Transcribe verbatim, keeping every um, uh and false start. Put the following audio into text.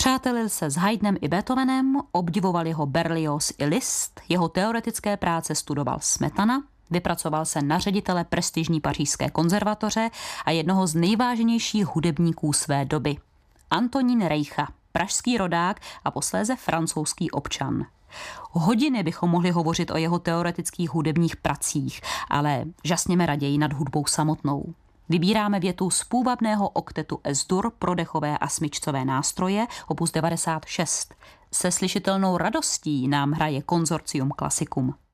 Přátelil se s Haydnem i Beethovenem, obdivoval jeho Berlioz i Liszt, jeho teoretické práce studoval Smetana, vypracoval se na ředitele prestižní pařížské konzervatoře a jednoho z nejváženějších hudebníků své doby. Antonín Rejcha, pražský rodák a posléze francouzský občan. Hodiny bychom mohli hovořit o jeho teoretických hudebních pracích, ale žasněme raději nad hudbou samotnou. Vybíráme větu z půvabného oktetu Es-dur pro dechové a smyčcové nástroje, opus devadesát šest. Se slyšitelnou radostí nám hraje Konzorcium Classicum.